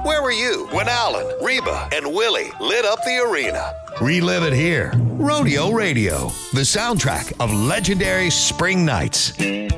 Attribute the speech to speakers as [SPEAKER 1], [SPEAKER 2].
[SPEAKER 1] Where were you when Alan, Reba, and Willie lit up the arena? Relive it here. Rodeo Radio, the soundtrack of legendary spring nights.